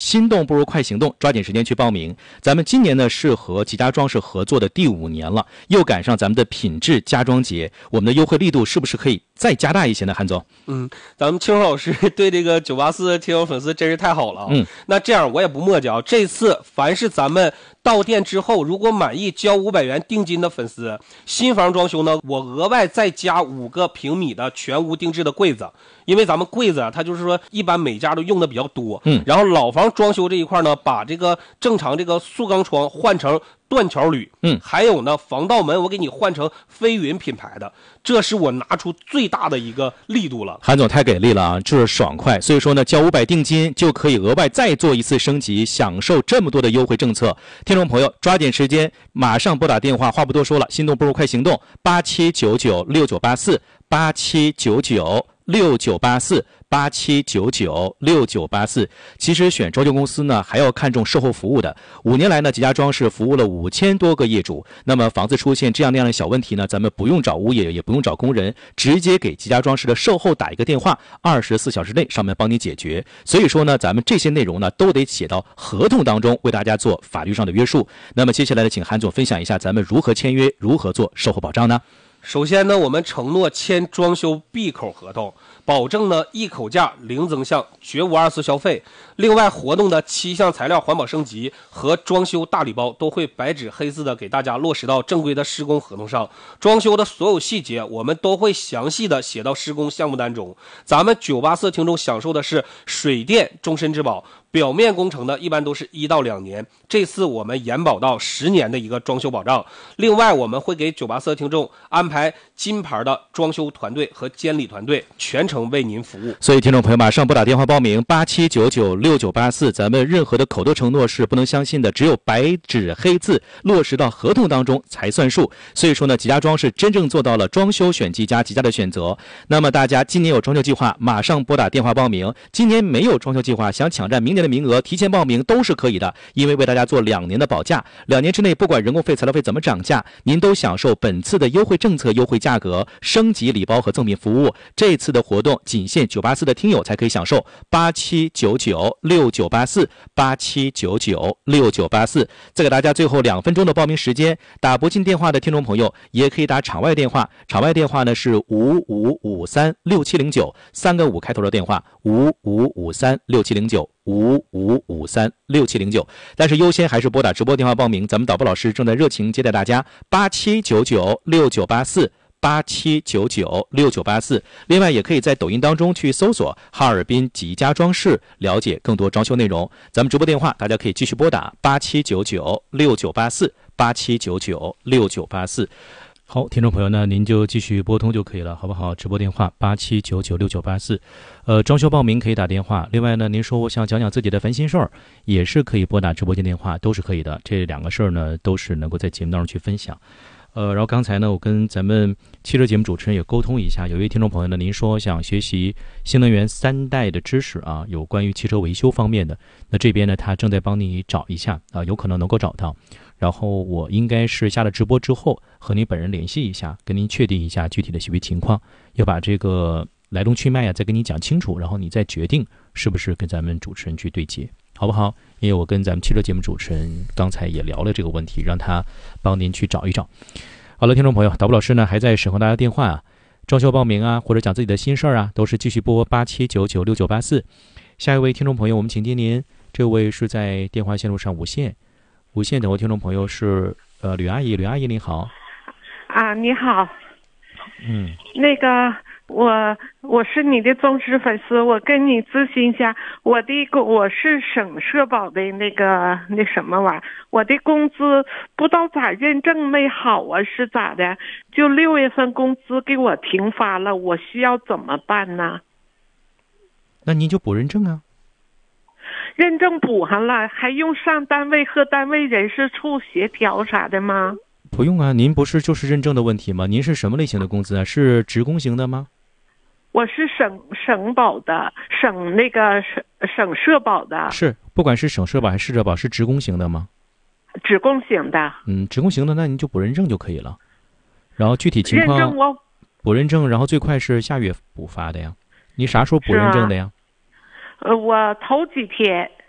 心动不如快行动，抓紧时间去报名。咱们今年呢是和吉家装饰合作的第5年了，又赶上咱们的品质家装节，我们的优惠力度是不是可以再加大一些呢？韩总， 咱们清荣老师对这个984听友粉丝真是太好了。那这样我也不墨迹啊，这次凡是咱们到店之后如果满意交500元定金的粉丝，新房装修呢，我额外再加5个平米的全屋定制的柜子。因为咱们柜子啊，它就是说一般每家都用的比较多，然后老房装修这一块呢，把这个正常这个塑钢窗换成断桥铝，还有呢防盗门我给你换成飞云品牌的，这是我拿出最大的一个力度了。 韩总太给力了啊，就是爽快。所以说呢，交500定金就可以额外再做一次升级，享受这么多的优惠政策。听众朋友抓紧时间，马上拨打电话，话不多说了，心动不如快行动，87996984，87996984，87996984。其实选装修公司呢，还要看重售后服务的。5年来呢，吉家装饰服务了5000多个业主。那么房子出现这样那样的小问题呢，咱们不用找物业，也不用找工人，直接给吉家装饰的售后打一个电话，24小时内上门帮你解决。所以说呢，咱们这些内容呢，都得写到合同当中，为大家做法律上的约束。那么接下来呢，请韩总分享一下咱们如何签约，如何做售后保障呢？ 首先呢，我们承诺签装修闭口合同，保证呢一口价零增项，绝无2次消费。另外，活动的7项材料环保升级和装修大礼包都会白纸黑字的给大家落实到正规的施工合同上。装修的所有细节我们都会详细的写到施工项目单中。咱们984听众享受的是水电终身质保，表面工程呢一般都是1到2年，这次我们延保到10年的一个装修保障。另外，我们会给984听众安排金牌的装修团队和监理团队，全程为您服务。 所以听众朋友马上拨打电话报名87996984，咱们任何的口头承诺是不能相信的，只有白纸黑字落实到合同当中才算数。所以说呢，吉家装饰真正做到了装修选吉家，吉家的选择。那么大家今年有装修计划，马上拨打电话报名。今年没有装修计划，想抢占明年的名额，提前报名都是可以的，因为为大家做2年的保价，2年之内不管人工费、材料费怎么涨价，您都享受本次的优惠政策、优惠价格、升级礼包和赠品服务。这次的活动仅限984的听友才可以享受，87996984，87996984。再给大家最后2分钟的报名时间，打不进电话的听众朋友也可以打场外电话，场外电话呢是55536709，3个5开头的电话，55536709，55536709。但是优先还是拨打直播电话报名，咱们导播老师正在热情接待大家，87996984，87996984。另外也可以在抖音当中去搜索哈尔滨吉家装饰，了解更多装修内容。咱们直播电话大家可以继续拨打87996984，87996984。好，听众朋友呢，您就继续拨通就可以了，好不好？直播电话87996984。装修报名可以打电话。另外呢，您说我想讲讲自己的烦心事儿，也是可以拨打直播间电话，都是可以的。这2个事儿呢，都是能够在节目当中去分享。然后刚才呢，我跟咱们汽车节目主持人也沟通一下，有一位听众朋友呢，您说想学习新能源3代的知识啊，有关于汽车维修方面的，那这边呢，他正在帮你找一下啊，有可能能够找到。然后我应该是下了直播之后和您本人联系一下，跟您确定一下具体的学习情况，要把这个来龙去脉啊再跟你讲清楚，然后你再决定是不是跟咱们主持人去对接，好不好？因为我跟咱们汽车节目主持人刚才也聊了这个问题，让他帮您去找一找。好了，听众朋友，导播老师呢还在审核大家电话啊，装修报名啊，或者讲自己的心事儿啊，都是继续拨87996984。下一位听众朋友，我们请接您，这位是在电话线路上无线等候听众朋友是吕阿姨，吕阿姨你好。 啊，你好。那个我是你的忠实粉丝，我跟你咨询一下，我是省社保的那什么玩意儿，我的工资不知道咋认证没好啊，是咋的？就6月份工资给我停发了，我需要怎么办呢？ 那您就补认证啊。 认证补上了，还用上单位和单位人事处协调啥的吗？ 不用啊，您不是就是认证的问题吗？您是什么类型的工资啊？是职工型的吗？ 我是省保的，省社保的。 是，不管是省社保还是市社保，是职工型的吗？ 职工型的。 职工型的，那您就补认证就可以了。然后具体情况，补认证，然后最快是下月补发的呀。你啥时候补认证的呀？ 我头几天。